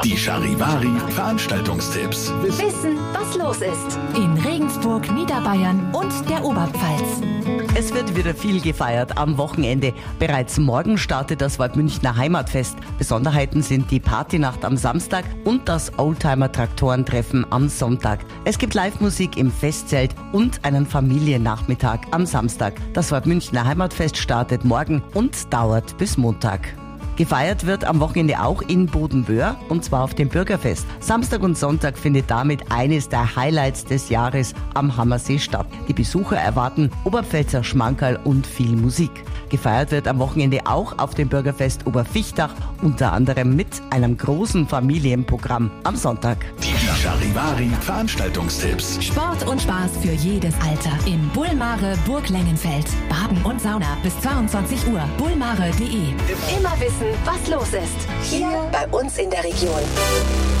Die Charivari Veranstaltungstipps. Wissen, was los ist. In Regensburg, Niederbayern und der Oberpfalz. Es wird wieder viel gefeiert am Wochenende. Bereits morgen startet das Waldmünchner Heimatfest. Besonderheiten sind die Partynacht am Samstag und das Oldtimer-Traktorentreffen am Sonntag. Es gibt Live-Musik im Festzelt und einen Familiennachmittag am Samstag. Das Waldmünchner Heimatfest startet morgen und dauert bis Montag. Gefeiert wird am Wochenende auch in Bodenböhr, und zwar auf dem Bürgerfest. Samstag und Sonntag findet damit eines der Highlights des Jahres am Hammersee statt. Die Besucher erwarten Oberpfälzer Schmankerl und viel Musik. Gefeiert wird am Wochenende auch auf dem Bürgerfest Oberfichtach, unter anderem mit einem großen Familienprogramm am Sonntag. Die Charivari Veranstaltungstipps. Sport und Spaß für jedes Alter. In Bullmare, Burg Lengenfeld. Baden und Sauna bis 22 Uhr. bullmare.de. Immer wissen, was los ist. Hier bei uns in der Region.